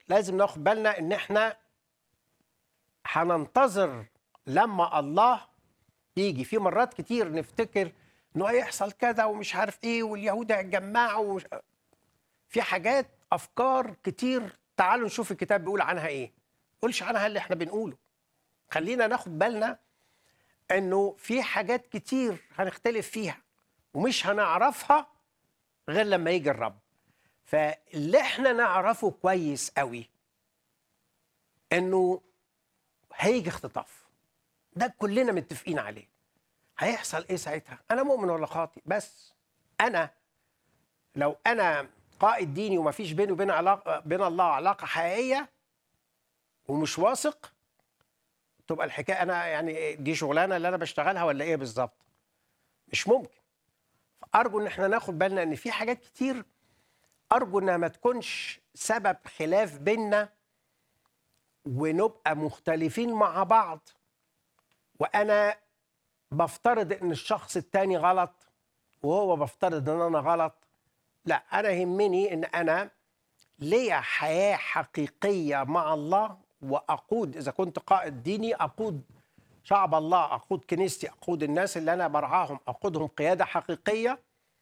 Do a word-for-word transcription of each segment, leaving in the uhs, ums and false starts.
لازم ناخد بالنا ان احنا هننتظر لما الله يجي. في مرات كتير نفتكر انه هيحصل كذا ومش عارف ايه واليهود هيتجمعوا ومش... في حاجات افكار كتير. تعالوا نشوف الكتاب بيقول عنها ايه. ما يقولش عنها اللي احنا بنقوله. خلينا ناخد بالنا انه في حاجات كتير هنختلف فيها ومش هنعرفها غير لما يجي الرب. فاللي احنا نعرفه كويس قوي انه هيجي اختطاف. ده كلنا متفقين عليه. هيحصل ايه ساعتها؟ انا مؤمن ولا خاطئ؟ بس انا لو انا قائد ديني وما فيش بيني وبين علاقه بين الله علاقه حقيقيه ومش واثق، تبقى الحكايه انا يعني دي شغلانه اللي انا بشتغلها ولا ايه بالظبط؟ مش ممكن. فارجو ان احنا ناخد بالنا ان في حاجات كتير ارجو انها ما تكونش سبب خلاف بيننا ونبقى مختلفين مع بعض، وانا بفترض ان الشخص التاني غلط وهو بفترض ان انا غلط. لا، انا يهمني ان انا ليا حياة حقيقية مع الله، واقود اذا كنت قائد ديني اقود شعب الله، اقود كنيستي، اقود الناس اللي انا برعاهم، اقودهم قيادة حقيقية.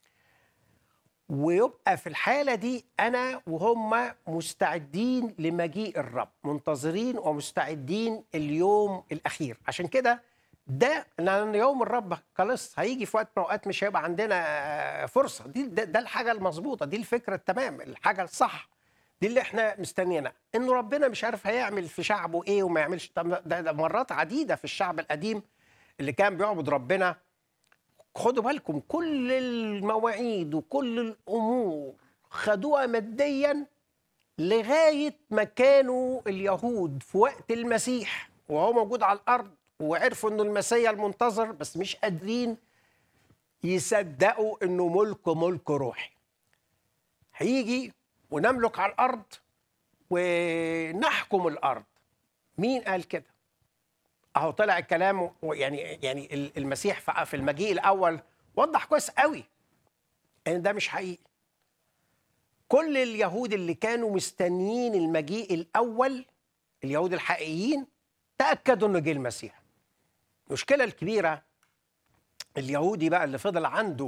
ويبقى في الحالة دي أنا وهم مستعدين لمجيء الرب، منتظرين ومستعدين اليوم الأخير. عشان كده ده لأن يوم الرب خلاص هيجي في وقت من الأوقات مش هيبقى عندنا فرصة. دي ده, ده الحاجة المظبوطة، دي الفكرة التمام، الحاجة الصح، دي اللي احنا مستنيينها. إنه ربنا مش عارف هيعمل في شعبه إيه وما يعملش. ده, ده مرات عديدة في الشعب القديم اللي كان بيعبد ربنا، خدوا بالكم، كل المواعيد وكل الأمور خدوها ماديا لغاية ما كانوا اليهود في وقت المسيح وهو موجود على الأرض وعرفوا أنه المسيح المنتظر، بس مش قادرين يصدقوا أنه ملك ملك روحي هيجي ونملك على الأرض ونحكم الأرض. مين قال كده؟ اهو طلع الكلام. يعني يعني المسيح في المجيء الاول وضح كويس قوي ان ده مش حقيقي. كل اليهود اللي كانوا مستنيين المجيء الاول، اليهود الحقيقيين، تاكدوا انه جه المسيح. المشكله الكبيره اليهودي بقى اللي فضل عنده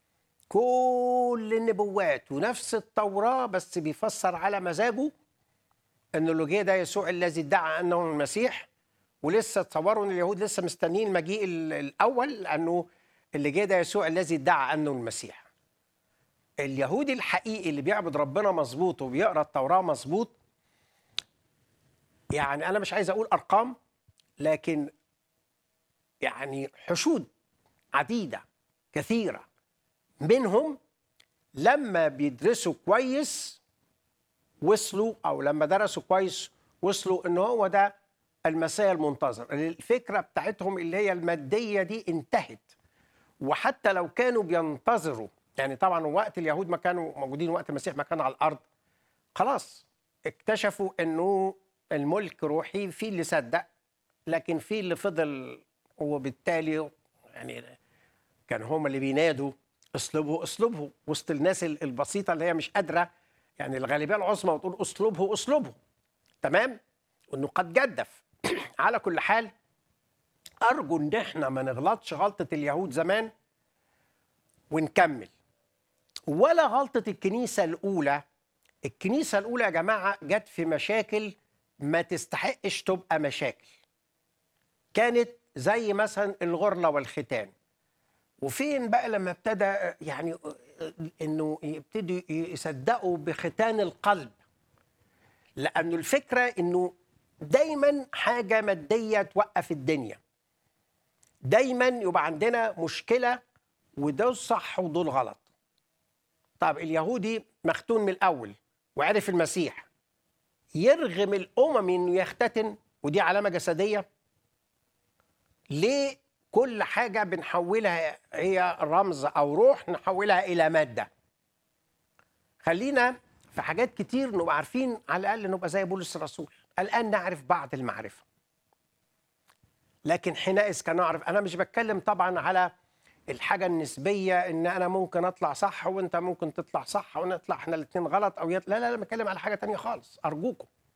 كل النبوات ونفس التوراه بس بيفسر على مزاجه، انه اللي جه ده يسوع الذي ادعى انه المسيح. ولسه تصوروا ان اليهود لسه مستنيين المجيء الاول لانه اللي جه ده يسوع الذي ادعى انه المسيح. اليهودي الحقيقي اللي بيعبد ربنا مظبوط وبيقرا التوراه مظبوط، يعني انا مش عايز اقول ارقام، لكن يعني حشود عديده كثيره منهم لما بيدرسوا كويس وصلوا، او لما درسوا كويس وصلوا ان هو ده المسيح المنتظر. الفكرة بتاعتهم اللي هي المادية دي انتهت. وحتى لو كانوا بينتظروا، يعني طبعا وقت اليهود ما كانوا موجودين، وقت المسيح ما كان على الأرض، خلاص اكتشفوا انه الملك روحي. في اللي صدق لكن في اللي فضل، وبالتالي يعني كان هم اللي بينادوا اسلبه اسلبه وسط الناس البسيطة اللي هي مش قادرة، يعني الغالبية العظمى، وتقول اسلبه اسلبه. تمام؟ وانه قد جدف. على كل حال أرجو إن إحنا ما نغلطش غلطة اليهود زمان ونكمل، ولا غلطة الكنيسة الأولى. الكنيسة الأولى يا جماعة جت في مشاكل ما تستحقش تبقى مشاكل. كانت زي مثلا الغرلة والختان. وفين بقى لما ابتدى يعني إنه يبتدوا يصدقوا بختان القلب، لأنه الفكرة إنه دايما حاجة مادية توقف الدنيا. دايما يبقى عندنا مشكلة وده صح ودول غلط. طب اليهودي مختون من الأول وعرف المسيح، يرغم الأمم إنه يختتن، ودي علامة جسدية. ليه كل حاجة بنحولها هي رمز أو روح نحولها إلى مادة؟ خلينا في حاجات كتير نبقى عارفين، على الأقل نبقى زي بولس الرسول، الآن نعرف بعض المعرفة لكن حينئذ كان نعرف. أنا مش بتكلم طبعا على الحاجة النسبية إن أنا ممكن أطلع صح وأنت ممكن تطلع صح ونطلع إحنا الاثنين غلط، أو يطلع. لا لا لا، بتكلم على حاجة تانية خالص. أرجوكم